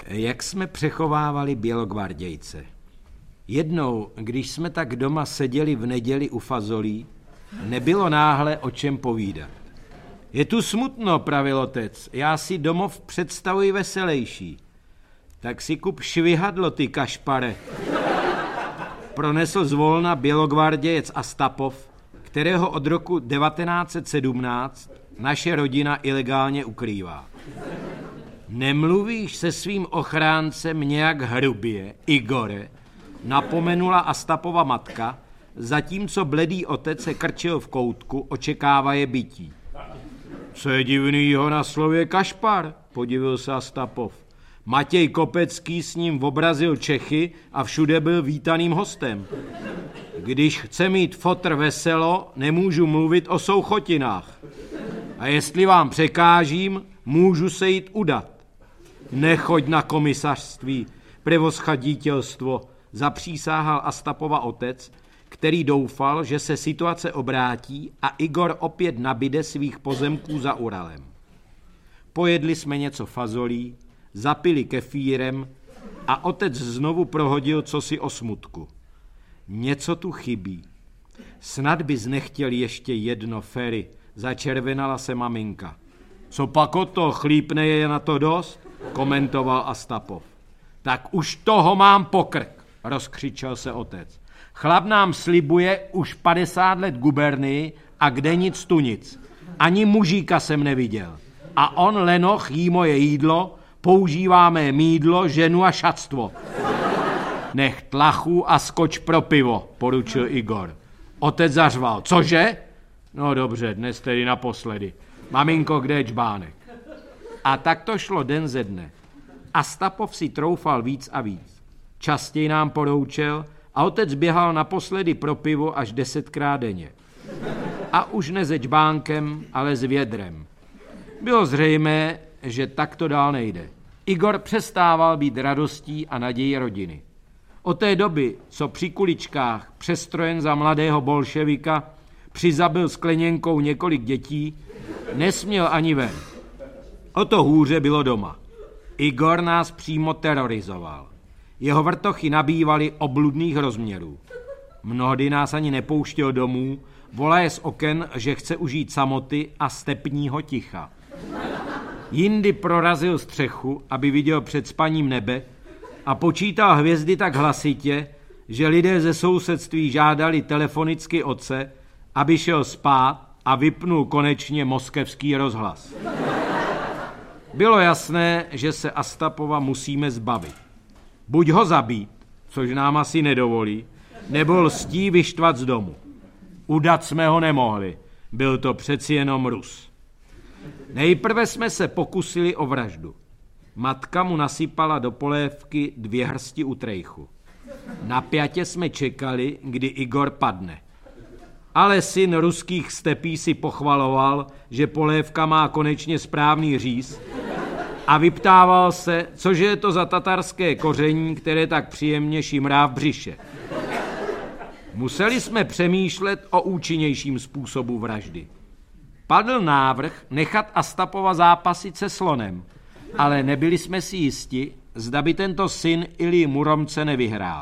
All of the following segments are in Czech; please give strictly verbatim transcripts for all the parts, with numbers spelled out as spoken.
Jak jsme přechovávali bělogvardějce. Jednou, když jsme tak doma seděli v neděli u fazolí, nebylo náhle o čem povídat. Je tu smutno, pravil otec, já si domov představuji veselejší. Tak si kup švihadlo, ty kašpare. Pronesl zvolna bělogvardějec Astapov, kterého od roku devatenáct set sedmnáct naše rodina ilegálně ukrývá. Nemluvíš se svým ochráncem nějak hrubě, Igore, napomenula Astapova matka, zatímco bledý otec se krčil v koutku, očekávaje bytí. Co je divnýho na slově kašpar, podivil se Astapov. Matěj Kopecký s ním obrazil Čechy a všude byl vítaným hostem. Když chce mít fotr veselo, nemůžu mluvit o souchotinách. A jestli vám překážím, můžu se jít udat. Nechoď na komisařství, prevoschadítelstvo, zapřísáhal Astapova otec, který doufal, že se situace obrátí a Igor opět nabide svých pozemků za Uralem. Pojedli jsme něco fazolí, zapili kefírem a otec znovu prohodil cosi o smutku. Něco tu chybí. Snad bys nechtěl ještě jedno, Ferry, začervenala se maminka. Co pak o to, chlípne je na to dost? Komentoval Astapov. Tak už toho mám pokrk, rozkřičel se otec. Chlap nám slibuje už padesát let gubernii a kde nic tu nic. Ani mužíka jsem neviděl. A on lenoch jí moje jídlo, používá mé mýdlo, ženu a šatstvo. Nech tlachu a skoč pro pivo, poručil Igor. Otec zařval. Cože? No dobře, dnes tedy naposledy. Maminko, kde je čbánek? A tak to šlo den ze dne. Astapov si troufal víc a víc. Častěji nám poroučel a otec běhal naposledy pro pivo až desetkrát denně. A už ne se čbánkem, ale s vědrem. Bylo zřejmé, že tak to dál nejde. Igor přestával být radostí a nadějí rodiny. Od té doby, co při kuličkách, přestrojen za mladého bolševika, přizabil skleněnkou několik dětí, nesměl ani ven. O to hůře bylo doma. Igor nás přímo terorizoval. Jeho vrtochy nabývaly obludných rozměrů. Mnohdy nás ani nepouštěl domů, volaje z oken, že chce užít samoty a stepního ticha. Jindy prorazil střechu, aby viděl před spaním nebe a počítal hvězdy tak hlasitě, že lidé ze sousedství žádali telefonicky otce, aby šel spát a vypnul konečně moskevský rozhlas. Bylo jasné, že se Astapova musíme zbavit. Buď ho zabít, což nám asi nedovolí, nebo lstí vyštvat z domu. Udat jsme ho nemohli, byl to přeci jenom Rus. Nejprve jsme se pokusili o vraždu. Matka mu nasypala do polévky dvě hrsti utrejchu. Napjatě jsme čekali, kdy Igor padne. Ale syn ruských stepí si pochvaloval, že polévka má konečně správný říz a vyptával se, cože je to za tatarské koření, které tak příjemně šimrá v břiše. Museli jsme přemýšlet o účinnějším způsobu vraždy. Padl návrh nechat Astapova zápasit se slonem, ale nebyli jsme si jisti, zda by tento syn Ilji Muromce nevyhrál.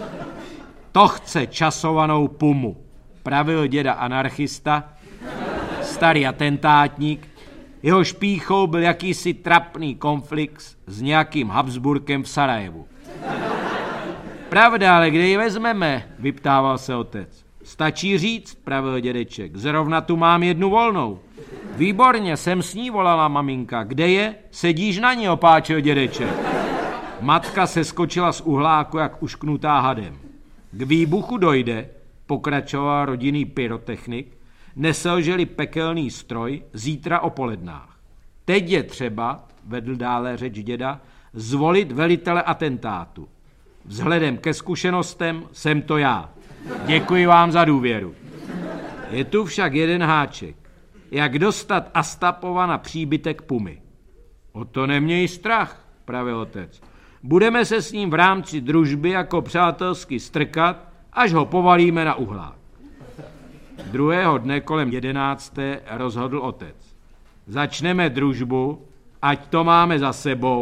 To chce časovanou pumu, pravil děda anarchista, starý atentátník, jeho špíchou byl jakýsi trapný konflikt s nějakým Habsburkem v Sarajevu. Pravda, ale kde ji vezmeme, vyptával se otec. Stačí říct, pravil dědeček, zrovna tu mám jednu volnou. Výborně, jsem s ní, volala maminka. Kde je? Sedíš na ní, opáčil dědeček. Matka se skočila z uhláku, jak ušknutá hadem. K výbuchu dojde, pokračoval rodinný pyrotechnik, neselželi pekelný stroj zítra o polednách. Teď je třeba, vedl dále řeč děda, zvolit velitele atentátu. Vzhledem ke zkušenostem jsem to já. Děkuji vám za důvěru. Je tu však jeden háček. Jak dostat Astapova na příbytek Pumy? O to neměj strach, pravil otec. Budeme se s ním v rámci družby jako přátelsky strkat, až ho povalíme na uhlák. Druhého dne kolem jedenácté rozhodl otec. Začneme družbu, ať to máme za sebou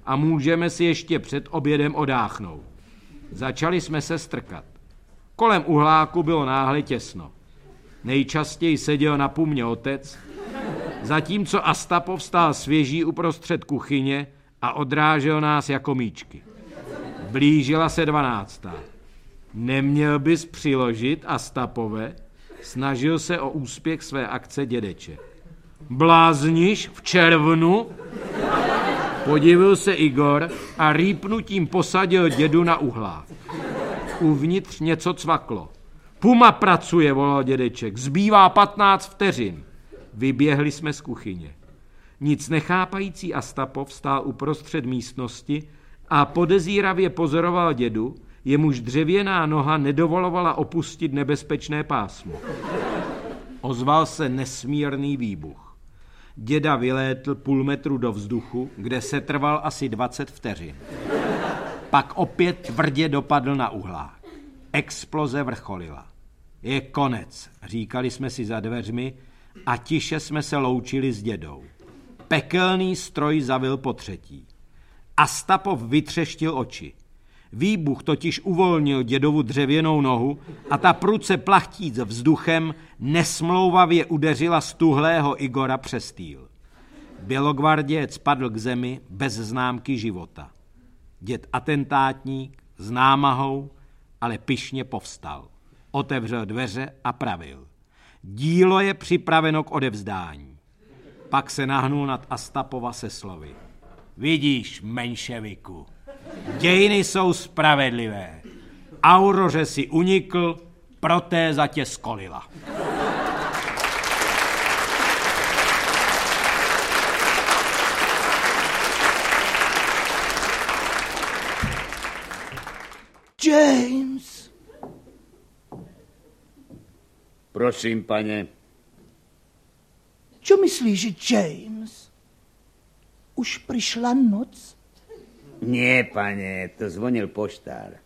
a můžeme si ještě před obědem odáchnout. Začali jsme se strkat. Kolem uhláku bylo náhle těsno. Nejčastěji seděl na pumně otec, zatímco Astapov stál svěží uprostřed kuchyně a odrážel nás jako míčky. Blížila se dvanáctá. Neměl bys přiložit, Astapove? Snažil se o úspěch své akce dědeček. Blázniš v červnu? Podivil se Igor a rýpnutím posadil dědu na uhlák. Uvnitř něco cvaklo. Puma pracuje, volal dědeček, zbývá patnáct vteřin. Vyběhli jsme z kuchyně. Nic nechápající Astapov stál uprostřed místnosti a podezíravě pozoroval dědu, jemuž dřevěná noha nedovolovala opustit nebezpečné pásmo. Ozval se nesmírný výbuch. Děda vylétl půl metru do vzduchu, kde se trval asi dvacet vteřin. Pak opět tvrdě dopadl na uhlák. Exploze vrcholila. Je konec, říkali jsme si za dveřmi a tiše jsme se loučili s dědou. Pekelný stroj zavil po třetí. Astapov vytřeštil oči. Výbuch totiž uvolnil dědovu dřevěnou nohu a ta prudce plachtíc vzduchem nesmlouvavě udeřila stuhlého Igora přes týl. Bělogvarděc padl k zemi bez známky života. Děd atentátník s námahou, ale pyšně povstal. Otevřel dveře a pravil. Dílo je připraveno k odevzdání. Pak se nahnul nad Astapova se slovy. Vidíš, menševiku, dějiny jsou spravedlivé. Auroře si unikl, protéza tě skolila. James. Prosím, pane. Čo myslíš, James? Už prišla noc? Nie, pane, to zvonil poštár.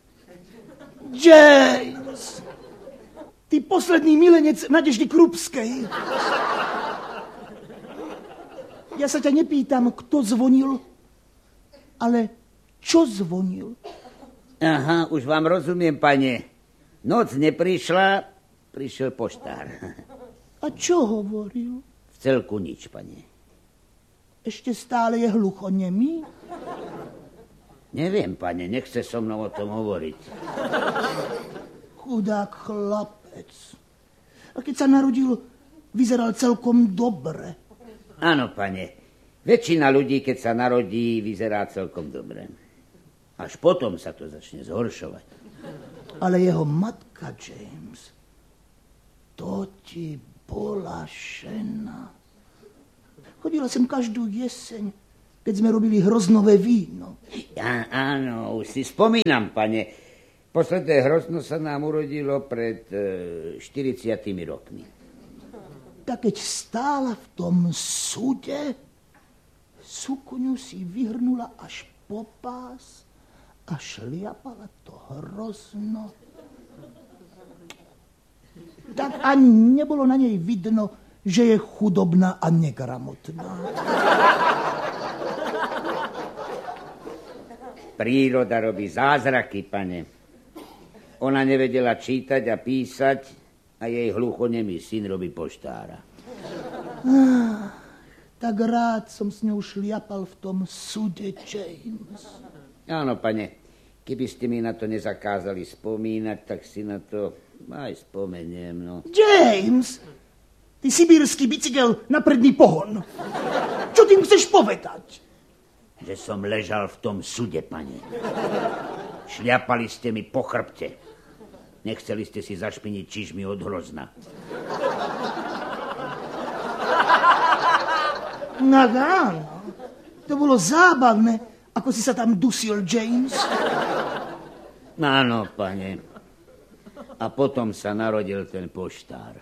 James! Ty posledný milenec Nadeždy Krupskej. Ja sa ťa nepýtam, kto zvonil, ale čo zvonil? Aha, už vám rozumiem, pane. Noc neprišla, prišiel poštár. A čo hovoril? V celku nič, pane. Ešte stále je hluchonemý? Neviem, pane, nechce so mnou o tom hovoriť. Chudák chlapec. A keď sa narodil, vyzeral celkom dobre. Áno, pane. Väčšina ľudí, keď sa narodí, vyzerá celkom dobre. Až potom sa to začne zhoršovať. Ale jeho matka, James, to ti bola žena. Chodila sem každú jeseň, keď sme robili hroznové víno. Ja, áno, už si spomínam, pane. Posledné hrozno sa nám urodilo pred e, štyridsiatimi rokmi. Tak keď stála v tom súde, sukňu si vyhrnula až po pás a šliapala to hrozno. Tak ani nebolo na nej vidno, že je chudobná a negramotná. Príroda robí zázraky, pane. Ona nevedela čítať a písať a jej hluchonemý syn robí poštára. Ah, tak rád som s ňou šliapal v tom súde, James. Áno, pane. Keby ste mi na to nezakázali spomínať, tak si na to aj spomeniem, no. James! Ty sibírsky bicykel na predný pohon. Čo tým chceš povedať? Že som ležal v tom súde, pane. Šľapali ste mi po chrbte. Nechceli ste si zašpiniť čižmy od hrozna. No áno. To bolo zábavné, ako si sa tam dusil, James. Áno, pane. A potom sa narodil ten poštár.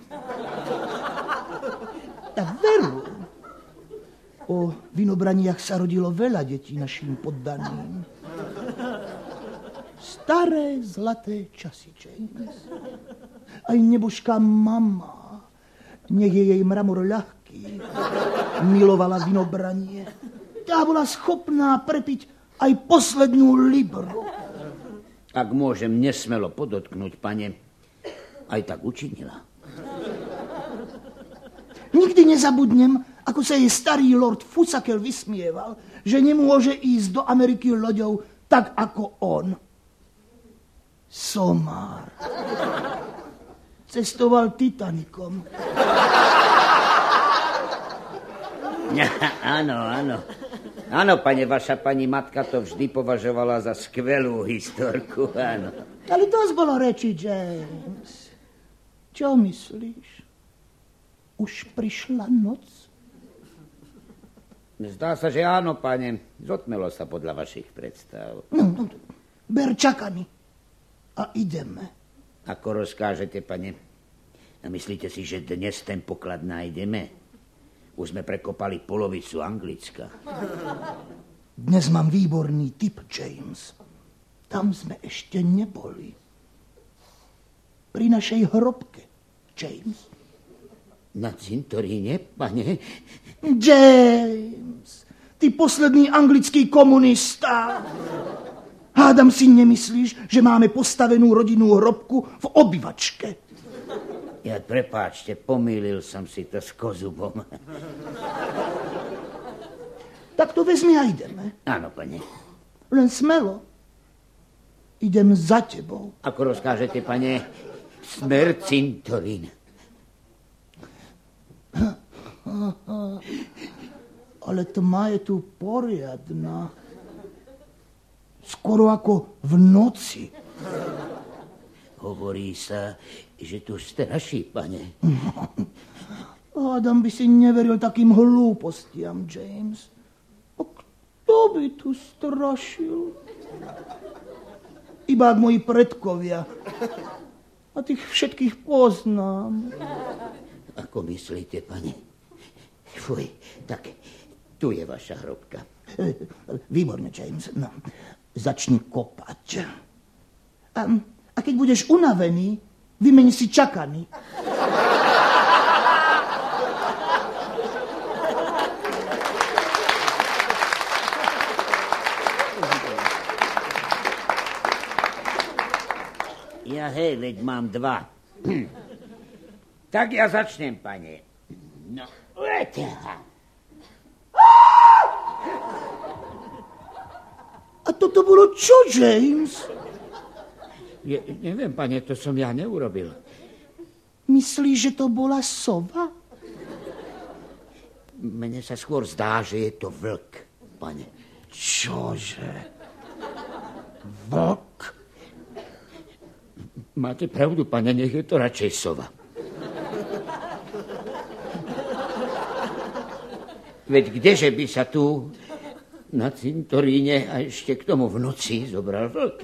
Tak veru. O vinobraniach sa rodilo veľa detí našim poddaným. Staré zlaté časy, James. Aj nebožká mama, nech je jej mramor ľahký, milovala vinobranie. Tá bola schopná prepiť Aj poslednú libru. Ak môžem nesmelo podotknúť, pane, aj tak učinila. Nikdy nezabudnem, ako sa jej starý lord Fusakel vysmieval, že nemôže ísť do Ameriky loďou tak ako on. Somár. Cestoval Titanikom. Áno, áno. Áno, pane, vaša pani matka to vždy považovala za skvelú historku, áno. Ale dosť bolo reči, James. Čo myslíš? Už prišla noc? Zdá sa, že áno, pane. Zotmelo sa podľa vašich predstav. No, no, ber čakami a ideme. Ako rozkážete, pane? A myslíte si, že dnes ten poklad nájdeme? Už sme prekopali polovicu Anglicka. Dnes mám výborný tip, James. Tam sme ešte neboli. Pri našej hrobke, James. Na cintoríne, pane? James, ty posledný anglický komunista. Hádam si nemyslíš, že máme postavenú rodinnú hrobku v obývačke. Ja, prepáčte, pomýlil som si to s kozubom. Tak to vezmi a ideme. Áno, pane. Len smelo. Idem za tebou. Ako rozkážete, pane, smer cintorín. Ale tma je tu poriadna. Skoro ako v noci. Hovorí sa, že tu straší, pane. Adam by si neveril takým hlúpostiam, James. A kto by tu strašil? Iba ak moji predkovia. A tých všetkých poznám. Ako myslíte, pane? Fuj, tak tu je vaša hrobka. Výborne, James. No, začni kopať. A, a keď budeš unavený, vymeni si čakany. Ja hej, veď mám dva. Tak ja začnem, pane. No, letia. A toto bolo čo, James? Je, neviem, pane, to som ja neurobil. Myslíš, že to bola sova? Mne sa skôr zdá, že je to vlk, pane. Čože? Vlk? Máte pravdu, pane, nech je to radšej sova. Veď kdeže by sa tu na cintoríne a ešte k tomu v noci zobral vlk?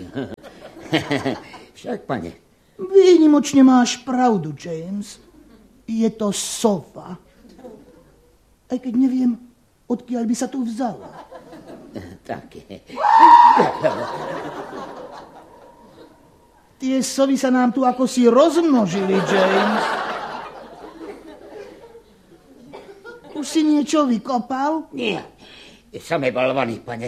Však, pane. Výnimočne máš pravdu, James. Je to sova. Aj keď neviem, odkiaľ by sa tu vzala. Tak. Tie sovy sa nám tu ako si rozmnožili, James. Už si niečo vykopal? Nie. Samé balvany, pane.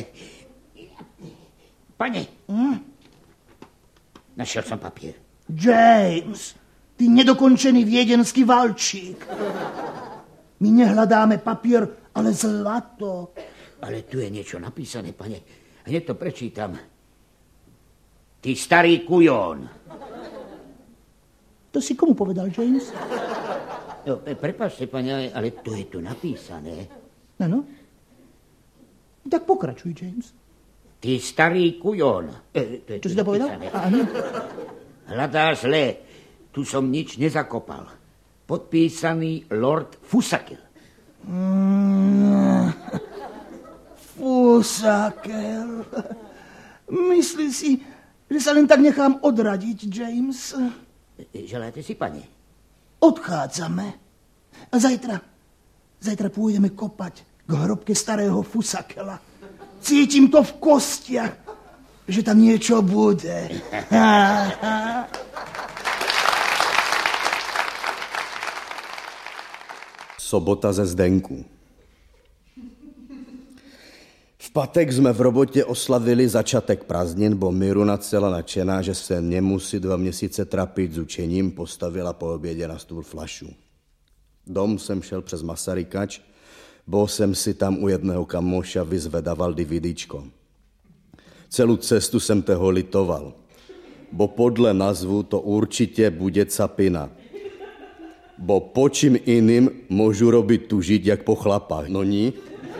Pane. Hm? Našiel som papier. James, ty nedokončený viedenský valčík. My nehľadáme papier, ale zlato. Ale tu je niečo napísané, pane. Hneď to prečítam. Ty starý kujón. To si komu povedal, James? No, prepáčte, pane, ale to je tu napísané. Áno. Tak pokračuj, James. Ty starý kujón. E, to Čo si to povedal? Áno. Hľadáš zle. Tu som nič nezakopal. Podpísaný Lord Fusakel. Mm, Fusakel. Myslí si, že sa len tak nechám odradiť, James? Želáte si, pane? Odchádzame. A zajtra, zajtra pôjdeme kopať k hrobke starého Fusakela. Cítim to v kostiach, že tam niečo bude. Sobota ze Zdenku. V pátek jsme v robotě oslavili začátek prázdnin, bo Miruna celá nadšená, že se nemusí dva měsíce trápit s učením, postavila po obědě na stůl flašu. Dom jsem šel přes Masarykač, bo jsem si tam u jedného kamoša vyzvedával DVDčko. Celou cestu jsem toho litoval, bo podle názvu to určitě bude capina. Bo po čím jiným můžu robit tužit jak po chlapách, no ní?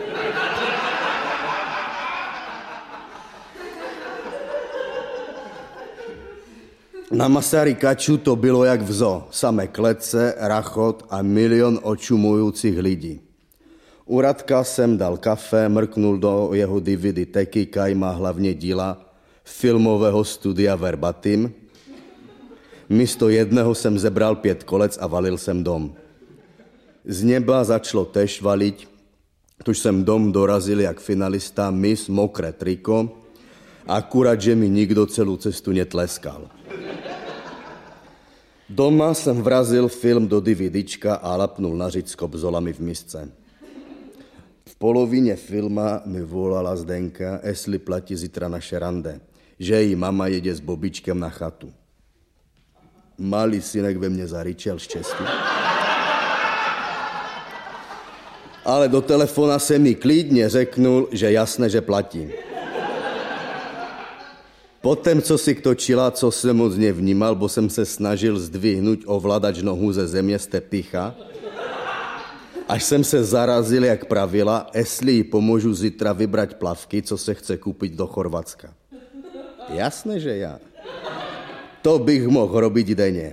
Na Masarykaču to bylo jak v zoo. Samé klece, rachot a milion očumujících lidí. U Radka jsem dal kafe, mrknul do jeho D V D teky, kaj má hlavně díla filmového studia Verbatim. Místo jedného jsem zebral pět kolec a valil jsem dom. Z neba začalo tež valit, tuž jsem dom dorazil jak finalista Miss Mokré triko, akurát, že mi nikdo celou cestu netleskal. Doma jsem vrazil film do DVDčka a lapnul na řiď s kobzolami v misce. V polovině filma mi volala Zdenka, jestli platí zítra naše rande, že její mama jede s Bobičkem na chatu. Malý synek ve mně zaryčel štěstí. Ale do telefona se mi klidně řeknul, že jasné, že platí. Potom, co si točila, co jsem moc nevnímal, bo jsem se snažil zdvihnout ovladač nohu ze země z tepicha, až jsem se zarazil, jak pravila, jestli jí pomůžu zítra vybrat plavky, co se chce koupit do Chorvatska. Jasné, že já. To bych mohl robit denně.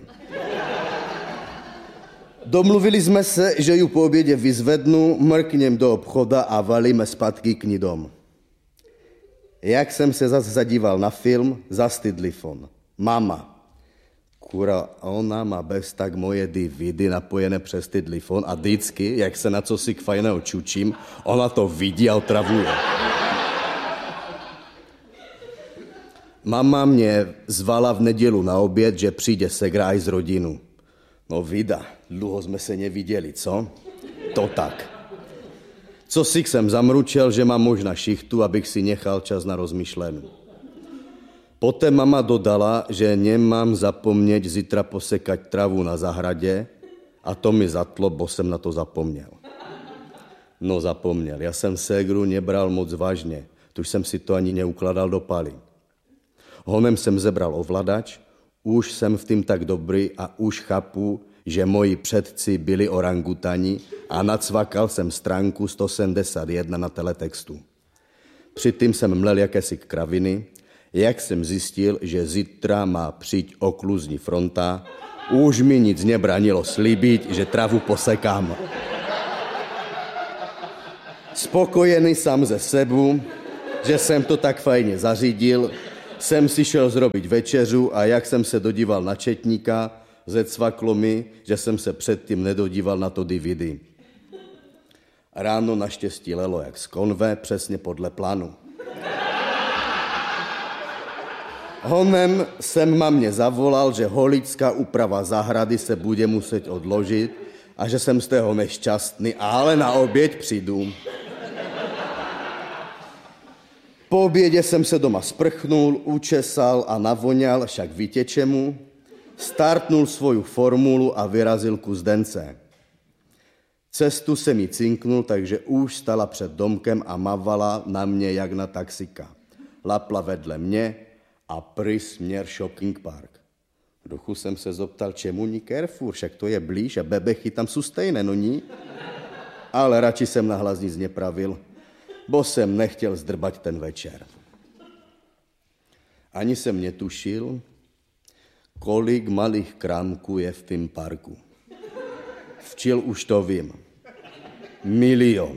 Domluvili jsme se, že ju po obědě vyzvednu, mrkněm do obchoda a valíme zpátky k ní dom. Jak jsem se zase zadíval na film, zastydlý fon. Mama. Kura, ona má bez tak moje D V D napojené přes tydlifon a vždycky, jak se na co si k fajného čučím, ona to vidí a otravuje. Mama mě zvala v nedělu na oběd, že přijde segra aj z rodinu. No vida, dlouho jsme se neviděli, co? To tak. Co si jsem zamručel, že mám možná šichtu, abych si nechal čas na rozmyšlení. Poté mama dodala, že nemám zapomnět zítra posekať travu na zahradě a to mi zatlo, bo jsem na to zapomněl. No zapomněl, já jsem ségru nebral moc vážně, tuž jsem si to ani neukladal do paly. Honem jsem zebral ovladač, už jsem v tým tak dobrý a už chápu, že moji předci byli orangutani a nacvakal jsem stránku sto sedmdesát jedna na teletextu. Předtím jsem mlel jakési kraviny, jak jsem zjistil, že zítra má přijít okluzní fronta, už mi nic nebranilo slíbit, že travu posekám. Spokojený sám ze sebu, že jsem to tak fajně zařídil, jsem si šel zrobit večeřu a jak jsem se dodíval na četníka, zecvaklo mi, že jsem se předtím nedodíval na to D V D. Ráno naštěstí lelo jak z konve, přesně podle plánu. Honem jsem mamě zavolal, že holická úprava zahrady se bude muset odložit a že jsem z toho nešťastný, ale na oběd přijdu. Po obědě jsem se doma sprchnul, učesal a navoňal, však víte čemu, startnul svoju formulu a vyrazil ku Zdence. Cestu se mi cinknul, takže už stala před domkem a mavala na mě jak na taxika. Lapla vedle mě a prý směr shopping park. V duchu jsem se zoptal, čemu ní Carrefour, však to je blíž a bebechy tam jsou stejné, no ní. Ale radši jsem nahlas nic nepravil, bo jsem nechtěl zdrbat ten večer. Ani jsem netušil, kolik malých krámků je v tým parku. Včil už to vím. Milion.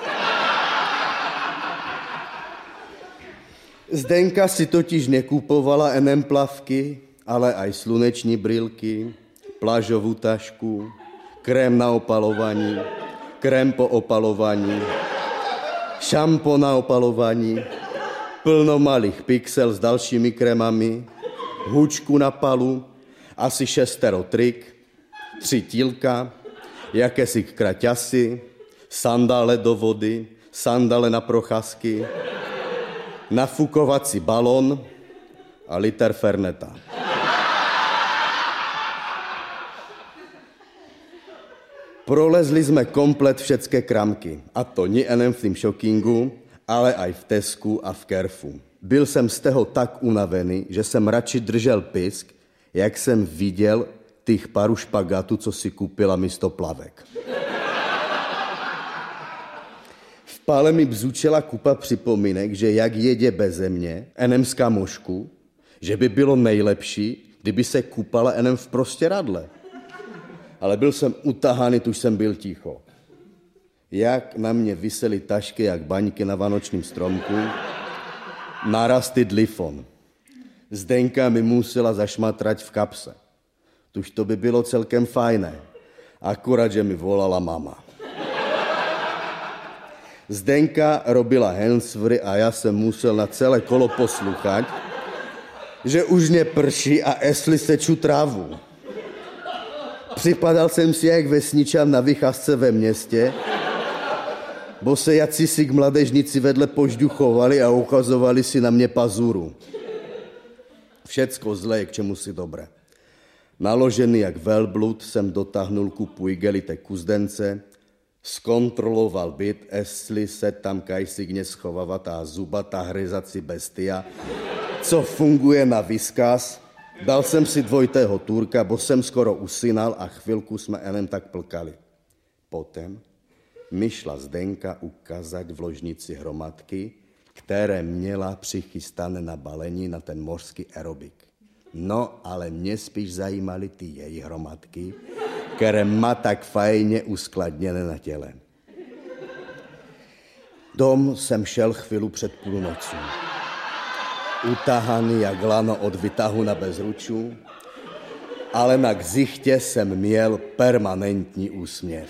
Zdenka si totiž nekupovala enem plavky, ale aj sluneční brýlky, plážovou tašku, krém na opalování, krém po opalování, šampo na opalování, plno malých pixel s dalšími krémami, hůčku na palu, asi šestero trik, tři tílka, jakési kraťasy, sandále do vody, sandále na procházky, nafukovací balon a liter Ferneta. Prolezli jsme komplet všetké kramky. A to nie jenom v tým shoppingu, ale aj v Tesku a v Kerfu. Byl jsem z toho tak unavený, že jsem radši držel pisk, jak jsem viděl těch paru špagátů, co si koupila místo plavek. V pále mi bzučela kupa připomínek, že jak jedě beze mě, enem z kamošku, že by bylo nejlepší, kdyby se kupala enem v prostěradle. Ale byl jsem utahaný, tuž jsem byl ticho. Jak na mě visely tašky, jak baňky na vánočním stromku, naraz ty dlifon. Zdenka mi musela zašmatrať v kapse. Tuž to by bylo celkem fajné. Akorát, že mi volala mama. Zdenka robila handsfree a já jsem musel na celé kolo poslouchat, že už mě prší a esli seču trávu. Připadal jsem si jak vesničan na vycházce ve městě, bo se jací mladežníci vedle požďu chovali a ukazovali si na mě pazuru. Všecko zlé je k čemu si dobré. Naložený jak velblud jsem dotáhnul kupu igelité kuzdence, zkontroloval byt, jestli se tam kajsigně schovává ta zubatá hryzací bestia, co funguje na vyskaz. Dal jsem si dvojitého Turka, bo jsem skoro usínal a chvilku jsme enem tak plkali. Potom mi šla Zdenka ukázat v ložnici hromadky, které měla přichystané na balení na ten mořský aerobik. No, ale mě spíš zajímaly ty její hromadky, které má tak fajně uskladněné na těle. Dom jsem šel chvíli před půlnocí. Utahaný jak lano od vytahu na bezruču, ale na ksichtě jsem měl permanentní úsměv.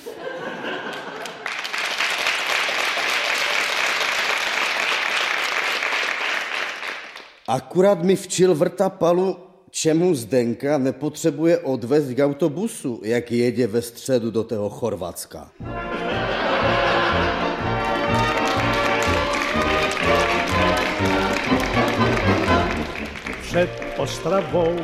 Akurát mi včil vrtapalu, čemu Zdenka nepotřebuje odvést k autobusu, jak jede ve středu do toho Chorvatska. Před Ostravou